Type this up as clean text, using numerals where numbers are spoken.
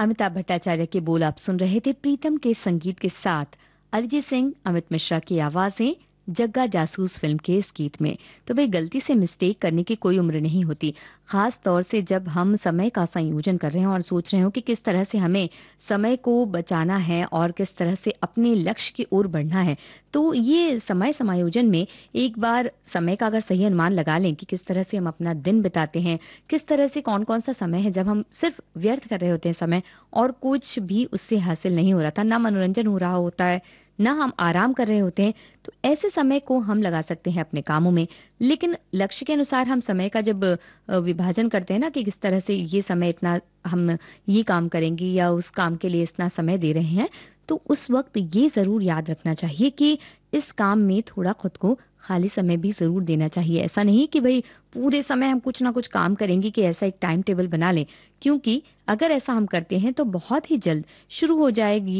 अमिताभ भट्टाचार्य के बोल आप सुन रहे थे प्रीतम के संगीत के साथ अरिजीत सिंह, अमित मिश्रा की आवाजें जग्गा जासूस फिल्म के इस गीत में। तो भाई गलती से मिस्टेक करने की कोई उम्र नहीं होती, खास तौर से जब हम समय का संयोजन कर रहे हैं और सोच रहे हो कि किस तरह से हमें समय को बचाना है और किस तरह से अपने लक्ष्य की ओर बढ़ना है। तो ये समय समायोजन में एक बार समय का अगर सही अनुमान लगा लें कि किस तरह से हम अपना दिन बिताते हैं, किस तरह से कौन कौन सा समय है जब हम सिर्फ व्यर्थ कर रहे होते हैं समय और कुछ भी उससे हासिल नहीं हो रहा था, ना मनोरंजन हो रहा होता है, ना हम आराम कर रहे होते हैं, तो ऐसे समय को हम लगा सकते हैं अपने कामों में। लेकिन लक्ष्य के अनुसार हम समय का जब विभाजन करते हैं ना कि किस तरह से ये समय इतना हम ये काम करेंगे या उस काम के लिए इतना समय दे रहे हैं, तो उस वक्त ये जरूर याद रखना चाहिए कि इस काम में थोड़ा खुद को खाली समय भी जरूर देना चाहिए। ऐसा नहीं कि भाई पूरे समय हम कुछ ना कुछ काम करेंगे, कि ऐसा एक टाइम टेबल बना लें, क्योंकि अगर ऐसा हम करते हैं तो बहुत ही जल्द शुरू हो जाएगी